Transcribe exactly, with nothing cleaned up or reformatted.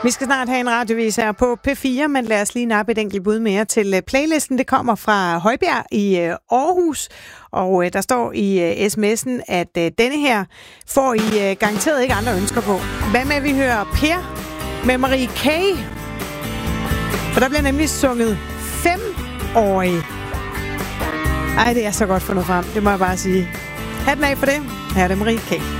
Vi skal snart have en radiovis her på P fire, men lad os lige nappe et enkelt bud mere til playlisten. Det kommer fra Højbjerg i Aarhus, og der står i sms'en, at denne her får I garanteret ikke andre ønsker på. Hvad med, vi hører Per med Marie K? For der bliver nemlig sunget femårig. Ej, det er så godt fundet frem, det må jeg bare sige. Hatten af for det. Her er det Marie K.